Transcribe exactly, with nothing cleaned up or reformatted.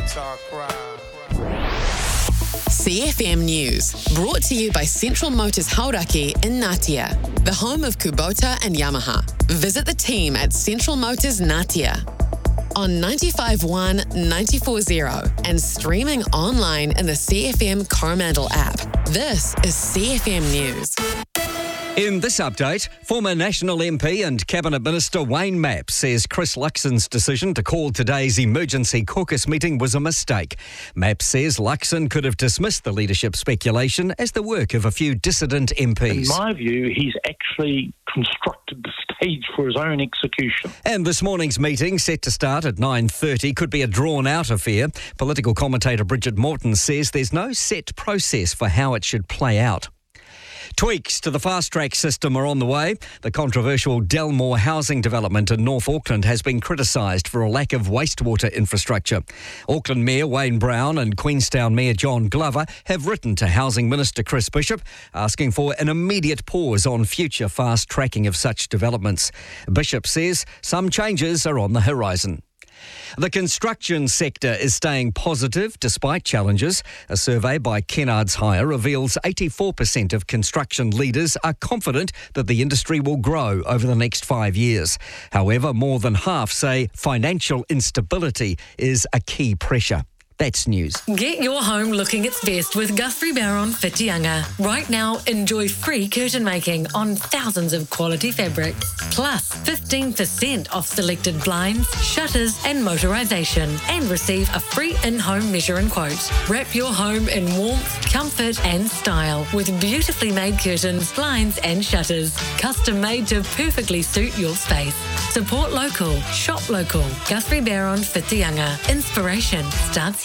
C F M News, brought to you by Central Motors Hauraki in Ngatea, the home of Kubota and Yamaha. Visit the team at Central Motors Ngatea on ninety-five point one, ninety-four point zero and streaming online in the C F M Coromandel app. This is C F M News. In this update, former National M P and Cabinet Minister Wayne Mapp says Chris Luxon's decision to call today's emergency caucus meeting was a mistake. Mapp says Luxon could have dismissed the leadership speculation as the work of a few dissident M Ps. In my view, he's actually constructed the stage for his own execution. And this morning's meeting, set to start at nine thirty, could be a drawn-out affair. Political commentator Bridget Morton says there's no set process for how it should play out. Tweaks to the fast-track system are on the way. The controversial Delmore housing development in North Auckland has been criticised for a lack of wastewater infrastructure. Auckland Mayor Wayne Brown and Queenstown Mayor John Glover have written to Housing Minister Chris Bishop asking for an immediate pause on future fast-tracking of such developments. Bishop says some changes are on the horizon. The construction sector is staying positive despite challenges. A survey by Kennards Hire reveals eighty-four percent of construction leaders are confident that the industry will grow over the next five years. However, more than half say financial instability is a key pressure. That's news. Get your home looking its best with Guthrie Barron Whitianga. Right now, enjoy free curtain making on thousands of quality fabrics. Plus, fifteen percent off selected blinds, shutters and motorisation. And receive a free in-home measure and quote. Wrap your home in warmth, comfort and style with beautifully made curtains, blinds and shutters. Custom made to perfectly suit your space. Support local. Shop local. Guthrie Barron Whitianga. Inspiration starts